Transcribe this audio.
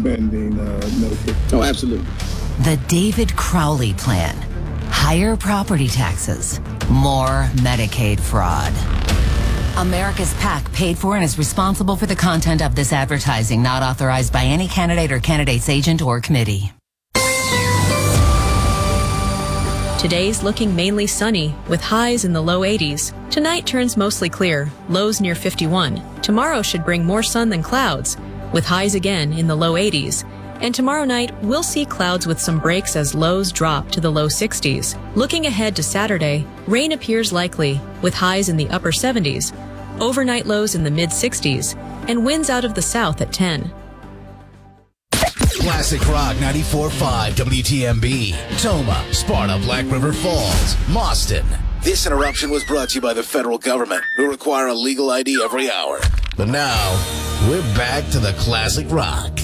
expanding Medicaid. Oh, absolutely. The David Crowley Plan. Higher property taxes, more Medicaid fraud. America's PAC paid for and is responsible for the content of this advertising, not authorized by any candidate or candidate's agent or committee. Today's looking mainly sunny, with highs in the low 80s. Tonight turns mostly clear, lows near 51. Tomorrow should bring more sun than clouds, with highs again in the low 80s. And tomorrow night, we'll see clouds with some breaks as lows drop to the low 60s. Looking ahead to Saturday, rain appears likely, with highs in the upper 70s, overnight lows in the mid-60s, and winds out of the south at 10. Classic Rock 94.5 WTMB. Toma, Sparta, Black River Falls, Mauston. This interruption was brought to you by the federal government, who require a legal ID every hour. But now, we're back to the Classic Rock.